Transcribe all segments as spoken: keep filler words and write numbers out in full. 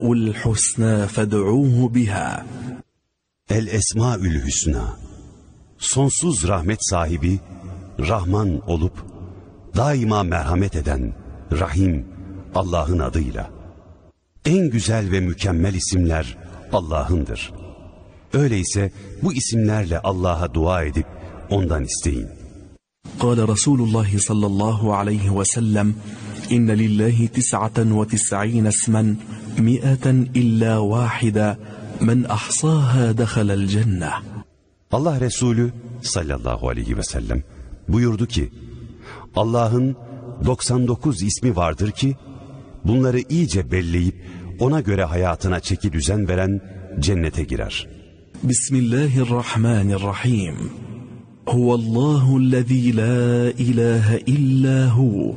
الحسنى فادعوه بها. El Esmaül Hüsna, sonsuz rahmet sahibi, Rahman olup, daima merhamet eden, Rahim, Allah'ın adıyla. En güzel ve mükemmel isimler Allah'ındır. Öyleyse bu isimlerle Allah'a dua edip ondan isteyin. قال رسول الله صلى الله عليه وسلم إن لله تسعة وتسعين اسما مئة إلا واحدة من أحصاها دخل الجنة. Allah Resulü sallallahu aleyhi ve sellem buyurdu ki, Allah'ın doksan dokuz ismi vardır ki, bunları iyice belleyip ona göre hayatına çeki düzen veren cennete girer. Bismillahirrahmanirrahim. Huvallahu'llezî la ilahe illâhu.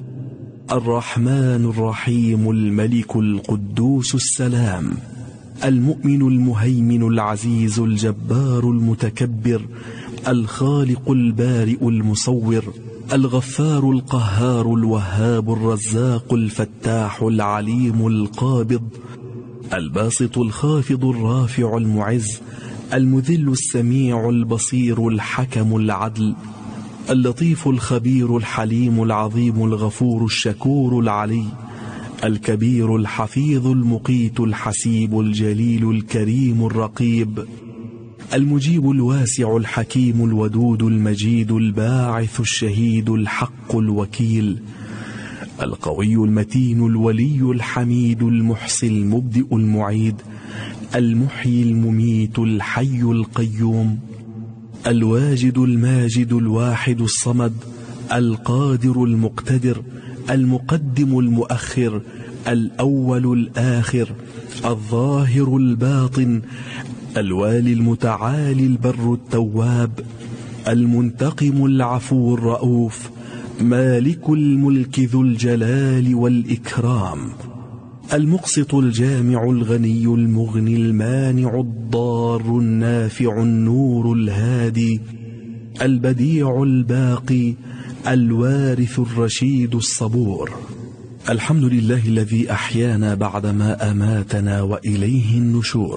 Errahmanurrahimul melikul kuddususselam. المؤمن المهيمن العزيز الجبار المتكبر الخالق البارئ المصور الغفار القهار الوهاب الرزاق الفتاح العليم القابض الباسط الخافض الرافع المعز المذل السميع البصير الحكم العدل اللطيف الخبير الحليم العظيم الغفور الشكور العلي الكبير الحفيظ المقيت الحسيب الجليل الكريم الرقيب المجيب الواسع الحكيم الودود المجيد الباعث الشهيد الحق الوكيل القوي المتين الولي الحميد المحصي المبدئ المعيد المحيي المميت الحي القيوم الواجد الماجد الواحد الصمد القادر المقتدر المقدم المؤخر الأول الآخر الظاهر الباطن الوالي المتعالي البر التواب المنتقم العفو الرؤوف مالك الملك ذو الجلال والإكرام المقسط الجامع الغني المغني المانع الضار النافع النور الهادي البديع الباقي الوارث الرشيد الصبور الحمد لله الذي أحيانا بعدما أماتنا وإليه النشور.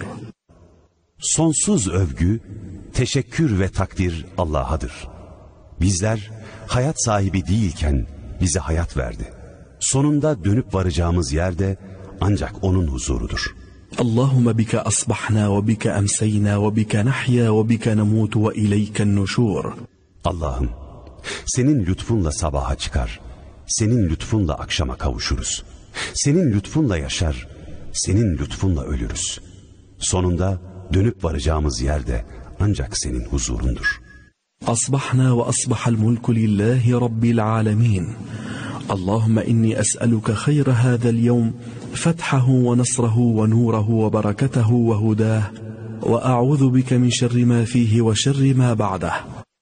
Sonsuz övgü, teşekkür ve takdir Allah'adır. Bizler hayat sahibi değilken bize hayat verdi. Sonunda dönüp varacağımız yerde ancak onun huzurudur. Allahümme bike asbahna ve bike emseyna ve bike nahya ve bike nemutu ve ileyken nuşur. Allah'ım, senin lütfunla sabaha çıkar, senin lütfunla akşama kavuşuruz. Senin lütfunla yaşar, senin lütfunla ölürüz. Sonunda dönüp varacağımız yerde ancak senin huzurundur. Asbahna ve asbahal mulku lillahi rabbil alemin. Allahümme inni es'eluke hayra hâzel yevm fethahu ve nasrahu ve nurehu ve bereketehu ve hudâh ve a'udhu bike min şerri ma fihi ve şerri ma ba'dah.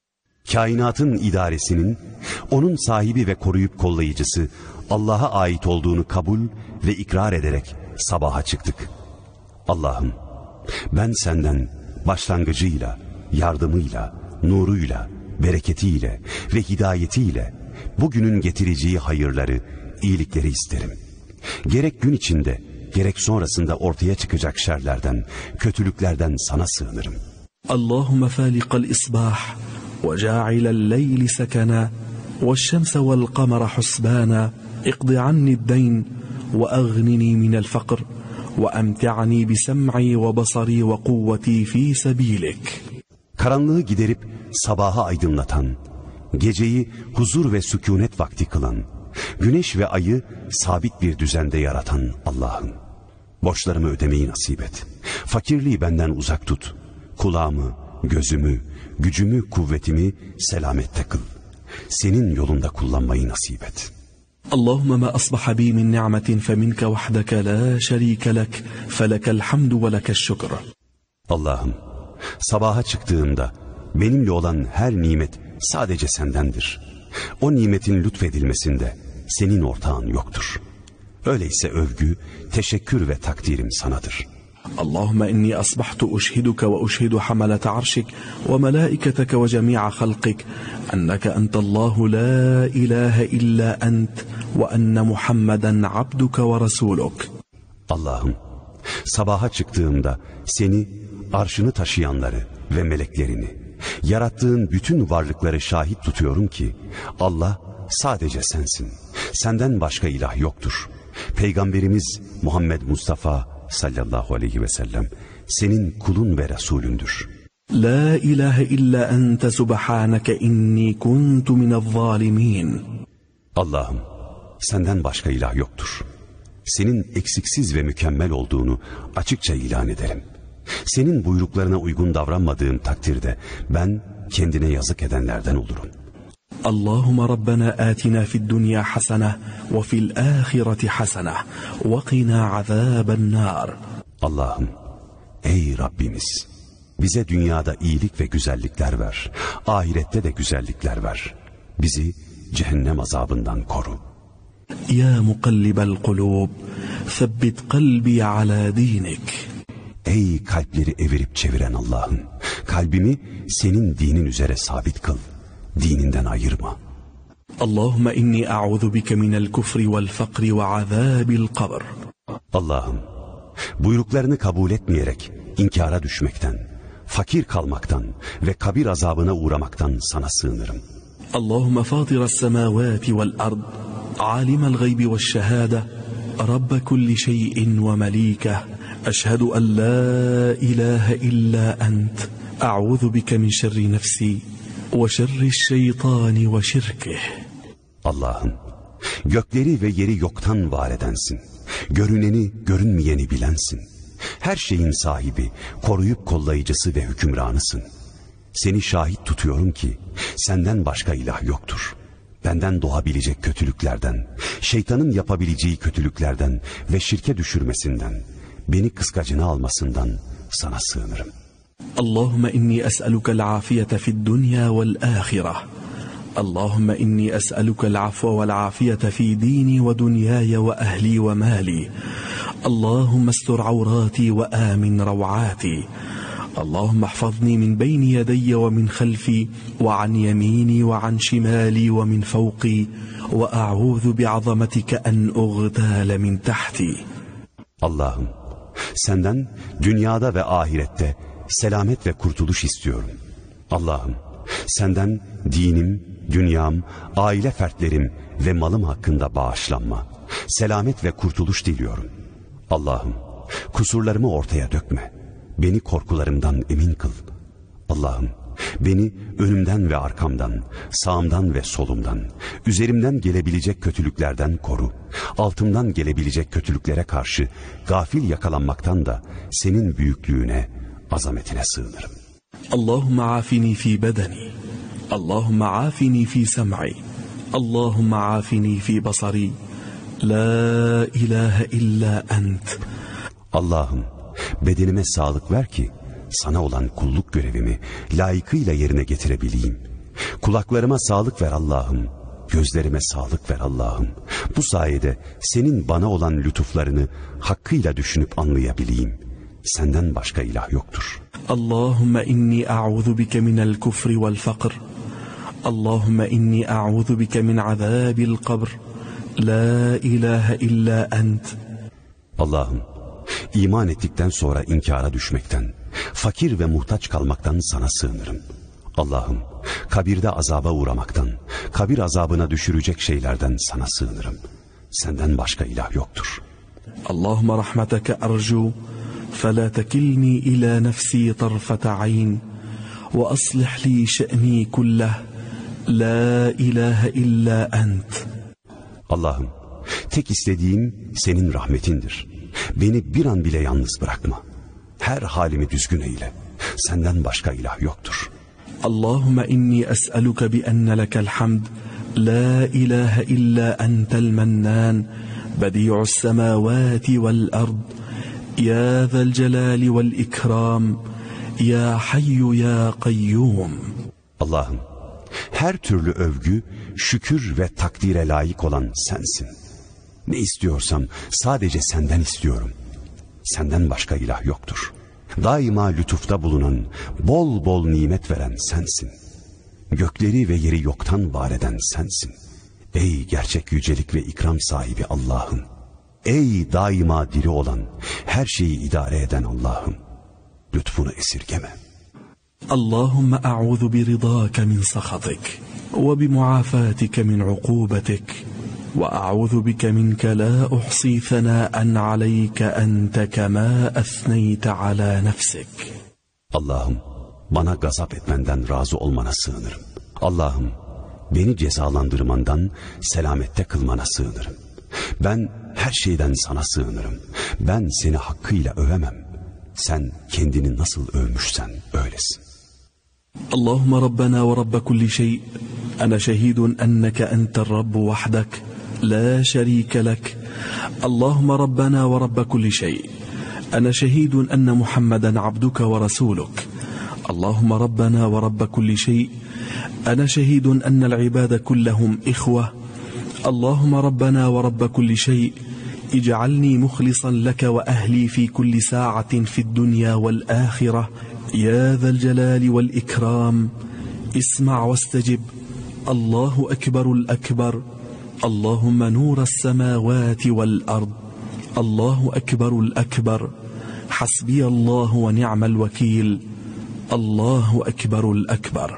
Kainatın idaresinin, onun sahibi ve koruyup kollayıcısı Allah'a ait olduğunu kabul ve ikrar ederek sabaha çıktık. Allah'ım, ben senden başlangıcıyla, yardımıyla, nuruyla, bereketiyle ve hidayetiyle bugünün getireceği hayırları, iyilikleri isterim. Gerek gün içinde, gerek sonrasında ortaya çıkacak şerlerden, kötülüklerden sana sığınırım. Allahümme falikal isbah ve ja'ilel leyli sekena ve şemse vel kamera husbana iqdi anni d-dayn ve aghnini minel fakr ve emti'ani bisem'i ve basari ve kuvveti fi sebilik. Karanlığı giderip sabaha aydınlatan, geceyi huzur ve sükunet vakti kılan, güneş ve ayı sabit bir düzende yaratan Allah'ım, borçlarımı ödemeyi nasip et. Fakirliği benden uzak tut. Kulağımı, gözümü, gücümü, kuvvetimi selamette kıl. Senin yolunda kullanmayı nasip et. Allahümme ma asbaha bi min ni'metin feminke vahdeke la şerike lek felekel hamdu ve lekes şükür. Allah'ım, sabaha çıktığımda benimle olan her nimet sadece sendendir. O nimetin lütfedilmesinde senin ortağın yoktur. Öyleyse övgü, teşekkür ve takdirim sanadır. Allahümme inni asbahtu uşhiduke ve uşhidu hamalete arşik ve melaiketeke ve cemi'a halkik enneke entallahu la ilahe illa ent ve enne Muhammeden abduke ve rasuluk. Allah'ım, Sabaha çıktığımda seni, arşını taşıyanları ve meleklerini, yarattığın bütün varlıkları şahit tutuyorum ki Allah sadece sensin. Senden başka ilah yoktur. Peygamberimiz Muhammed Mustafa sallallahu aleyhi ve sellem senin kulun ve Resulündür. La ilahe illa ente subhaneke inni kuntu minezzalimin. Allah'ım, senden başka ilah yoktur. Senin eksiksiz ve mükemmel olduğunu açıkça ilan ederim. Senin buyruklarına uygun davranmadığım takdirde ben kendine yazık edenlerden olurum. Allahümme Rabbena atina fid dünya hasene ve fil ahireti hasene ve qina azaben nar. Allah'ım, ey Rabbimiz, bize dünyada iyilik ve güzellikler ver, ahirette de güzellikler ver. Bizi cehennem azabından koru. Ya mukallibel kulub, thabbit kalbi ala dinik. Ey kalpleri evirip çeviren Allah'ım, kalbimi senin dinin üzere sabit kıl, dininden ayırma. Allahümme inni a'udhu bike minel kufri vel fakri ve azabil kabr. Allah'ım, buyruklarını kabul etmeyerek inkara düşmekten, fakir kalmaktan ve kabir azabına uğramaktan sana sığınırım. Allahümme fatiras semavati vel ard, alimel gaybi ve şehade, Rabbe kulli şeyin ve melikeh, eşhedü en la ilahe illa ent, a'udhu bike min şerri nefsi ve şerri şeytani ve şirkih. Allah'ım, gökleri ve yeri yoktan var edensin. Görüneni, görünmeyeni bilensin. Her şeyin sahibi, koruyup kollayıcısı ve hükümranısın. Seni şahit tutuyorum ki senden başka ilah yoktur. Benden doğabilecek kötülüklerden, şeytanın yapabileceği kötülüklerden ve şirke düşürmesinden, beni kıskacına almasından sana sığınırım. Allahümme inni es'elukel afiyete fid dünya vel ahireh. Allahümme inni es'elukel afwa vel afiyete fi dini ve dünyaya ve ehli ve mali. Allahümme estur avrati ve amin rav'ati. اللهم احفظني من بين يدي ومن خلفي وعن يميني وعن شمالي ومن فوقي وأعوذ بعظمتك أن أغتال من تحتي. Allah'ım, senden dünyada ve ahirette selamet ve kurtuluş istiyorum. Allah'ım, senden dinim, dünyam, aile fertlerim ve malım hakkında bağışlanma, selamet ve kurtuluş diliyorum. Allah'ım, kusurlarımı ortaya dökme. Beni korkularımdan emin kıl. Allah'ım, beni önümden ve arkamdan, sağımdan ve solumdan, üzerimden gelebilecek kötülüklerden koru. Altımdan gelebilecek kötülüklere karşı gafil yakalanmaktan da senin büyüklüğüne, azametine sığınırım. Allahümme afini fi bedeni. Allahümme afini fi sem'i. Allahümme afini fi basari. La ilahe illa ent. Allah'ım, bedenime sağlık ver ki sana olan kulluk görevimi layıkıyla yerine getirebileyim. Kulaklarıma sağlık ver Allah'ım, gözlerime sağlık ver Allah'ım. Bu sayede senin bana olan lütuflarını hakkıyla düşünüp anlayabileyim. Senden başka ilah yoktur. Allahümme inni a'udhu bike minel kufri vel fakr. Allahümme inni a'udhu bike min azabil kabr. La ilahe illa ent. Allah'ım, İman ettikten sonra inkara düşmekten, fakir ve muhtaç kalmaktan sana sığınırım. Allah'ım, kabirde azaba uğramaktan, kabir azabına düşürecek şeylerden sana sığınırım. Senden başka ilah yoktur. Allahümme rahmeteke ercu, فلا تكلني إلى نفسي طرفة عين وأصلح لي شأني كله لا إله إلا أنت. Allah'ım, tek istediğim senin rahmetindir. Beni bir an bile yalnız bırakma. Her halimi düzgün eyle. Senden başka ilah yoktur. Allahümme inni es'eluke bi enne lekel hamd la ilahe illa entel mennan bedi'us semavati vel ard ya zel celali vel ikram ya hayyu ya kayyum. Allah'ım, her türlü övgü, şükür ve takdire layık olan sensin. Ne istiyorsam sadece senden istiyorum. Senden başka ilah yoktur. Daima lütufta bulunan, bol bol nimet veren sensin. Gökleri ve yeri yoktan var eden sensin. Ey gerçek yücelik ve ikram sahibi Allah'ım. Ey daima diri olan, her şeyi idare eden Allah'ım, lütfunu esirgeme. Allahümme a'udhu bi ridâke min sakhatik ve bi muafâtike min ukubetik ve a'udhu bike minke la uhsi thanâen aleyke ente kemâ ethneyte alâ nefsik. Allah'ım, bana gazap etmenden razı olmana sığınırım. Allah'ım, beni cezalandırmandan selamette kılmana sığınırım. Ben her şeyden sana sığınırım. Ben seni hakkıyla övemem. Sen kendini nasıl övmüşsen öylesin. Allahümme Rabbena ve Rabbe kulli şey, ana şehidun enneke entel Rabbu vahdak, la şerike lek. Allahümme Rabbena ve Rabbe kulli şey, ana şehidun enne Muhammeden abduke ve rasuluk. Allahümme Rabbena ve Rabbe kulli şey, ana şehidun ennel ibade kullehum ihve. Allahümme Rabbena ve Rabbe kulli şey, اجعلني مخلصا لك وأهلي في كل ساعة في الدنيا والآخرة يا ذا الجلال والإكرام اسمع واستجب. الله أكبر الأكبر. اللهم نور السماوات والأرض. الله أكبر الأكبر. حسبي الله ونعم الوكيل. الله أكبر الأكبر.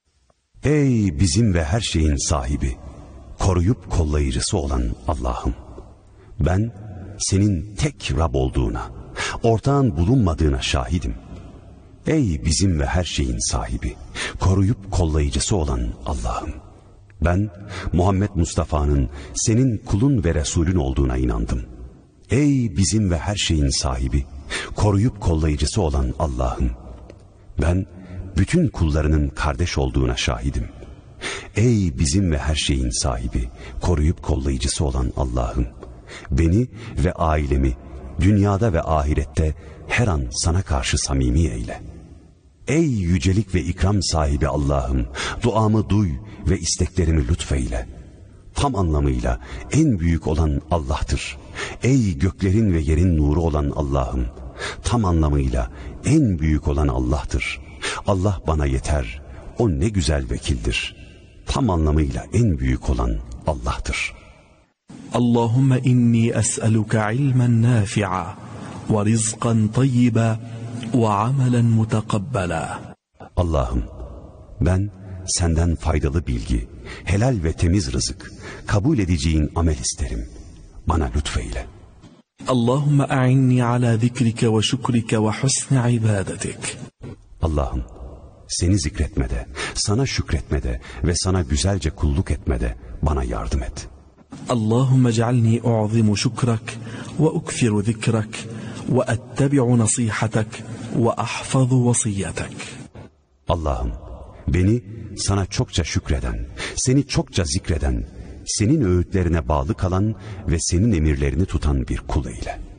Ey bizim ve her şeyin sahibi, koruyup kollayıcısı olan Allah'ım, ben senin tek Rab olduğuna, ortağın bulunmadığına şahidim. Ey bizim ve her şeyin sahibi, koruyup kollayıcısı olan Allah'ım, ben Muhammed Mustafa'nın senin kulun ve Resulün olduğuna inandım. Ey bizim ve her şeyin sahibi, koruyup kollayıcısı olan Allah'ım, ben bütün kullarının kardeş olduğuna şahidim. Ey bizim ve her şeyin sahibi, koruyup kollayıcısı olan Allah'ım, beni ve ailemi dünyada ve ahirette her an sana karşı samimi eyle. Ey yücelik ve ikram sahibi Allah'ım, duamı duy ve isteklerimi lütfeyle. Tam anlamıyla en büyük olan Allah'tır. Ey göklerin ve yerin nuru olan Allah'ım, tam anlamıyla en büyük olan Allah'tır. Allah bana yeter, o ne güzel vekildir. Tam anlamıyla en büyük olan Allah'tır. Allahümme inni es'eluke ilmen nafi'a ve rizqan tayyiba ve amelen mutakabbala. Allah'ım, ben senden faydalı bilgi, helal ve temiz rızık, kabul edeceğin amel isterim. Bana lütfeyle. Allahümme a'inni ala zikrike ve şükrike ve husni ibadetik. Allah'ım, seni zikretmede, sana şükretmede ve sana güzelce kulluk etmede bana yardım et. اللهم اجعلني أعظم شكرك وأكثر ذكرك وأتبع نصيحتك وأحفظ وصيتك. Allah'ım, beni sana çokça şükreden, seni çokça zikreden, senin öğütlerine bağlı kalan ve senin emirlerini tutan bir kul eyle.